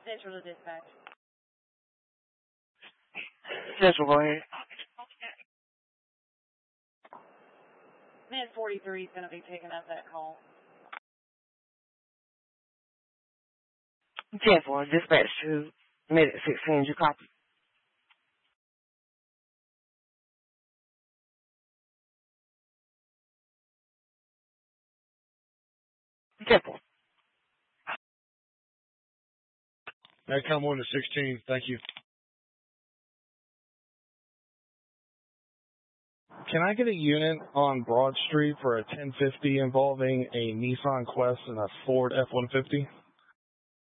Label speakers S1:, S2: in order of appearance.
S1: Central to dispatch.
S2: Central, go ahead.
S1: Mid 43 is going to be picking up that call.
S2: 10-4, dispatch to mid 16, you copy? Simple.
S3: Come 1 to 16, thank you. Can I get a unit on Broad Street for a 1050 involving a Nissan Quest and a Ford F-150?